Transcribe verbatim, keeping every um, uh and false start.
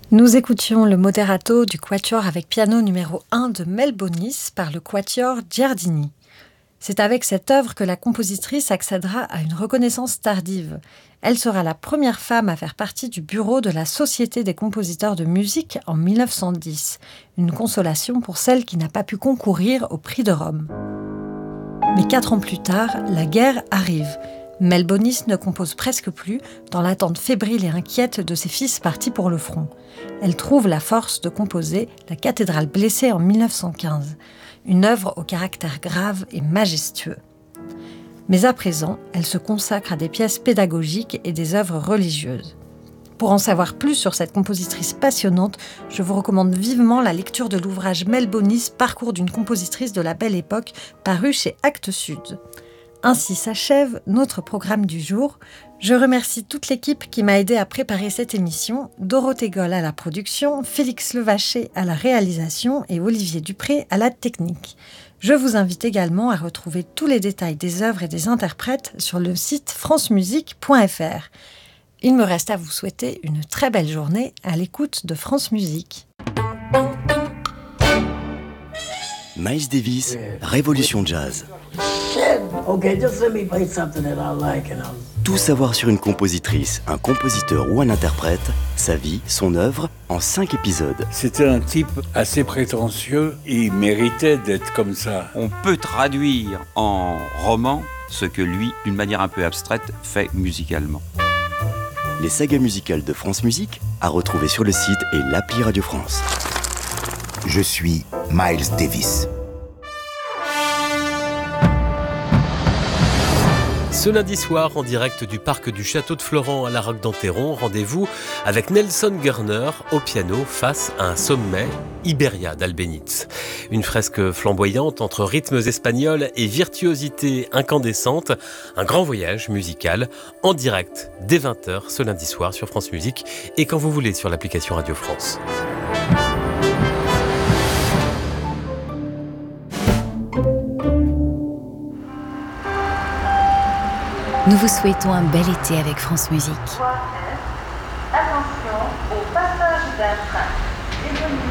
Nous écoutions le moderato du quatuor avec piano numéro un de Mel Bonis par le quatuor Giardini. C'est avec cette œuvre que la compositrice accédera à une reconnaissance tardive. Elle sera la première femme à faire partie du bureau de la Société des compositeurs de musique en mille neuf cent dix. Une consolation pour celle qui n'a pas pu concourir au prix de Rome. Mais quatre ans plus tard, la guerre arrive. Mel Bonis ne compose presque plus, dans l'attente fébrile et inquiète de ses fils partis pour le front. Elle trouve la force de composer La cathédrale blessée en mille neuf cent quinze, une œuvre au caractère grave et majestueux. Mais à présent, elle se consacre à des pièces pédagogiques et des œuvres religieuses. Pour en savoir plus sur cette compositrice passionnante, je vous recommande vivement la lecture de l'ouvrage Mel Bonis, Parcours d'une compositrice de la Belle Époque, paru chez Actes Sud. Ainsi s'achève notre programme du jour. Je remercie toute l'équipe qui m'a aidé à préparer cette émission, Dorothée Goll à la production, Félix Levaché à la réalisation et Olivier Dupré à la technique. Je vous invite également à retrouver tous les détails des œuvres et des interprètes sur le site france musique point f r. Il me reste à vous souhaiter une très belle journée à l'écoute de France Musique. Miles Davis, Révolution Jazz. Okay, just let me play something that I like and I'll... Tout savoir sur une compositrice, un compositeur ou un interprète, sa vie, son œuvre, en cinq épisodes. C'était un type assez prétentieux, il méritait d'être comme ça. On peut traduire en roman ce que lui, d'une manière un peu abstraite, fait musicalement. Les sagas musicales de France Musique, à retrouver sur le site et l'appli Radio France. Je suis Miles Davis. Ce lundi soir, en direct du parc du Château de Florent à la Roque d'Enterron, rendez-vous avec Nelson Gerner au piano face à un sommet, Iberia d'Albéniz. Une fresque flamboyante entre rythmes espagnols et virtuosité incandescente. Un grand voyage musical en direct dès vingt heures ce lundi soir sur France Musique et quand vous voulez sur l'application Radio France. Nous vous souhaitons un bel été avec France Musique. Attention au passage d'un train.